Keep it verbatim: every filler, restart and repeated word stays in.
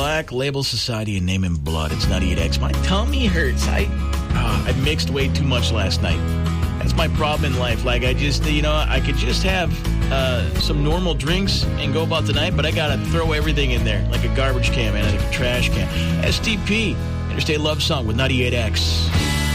Black Label Society and Name in Blood. It's ninety-eight X. My tummy hurts. I oh, I mixed way too much last night. That's my problem in life. Like, I just, you know, I could just have uh, some normal drinks and go about the night, but I got to throw everything in there, like a garbage can, man, like a trash can. S T P, Interstate Love Song with ninety-eight X.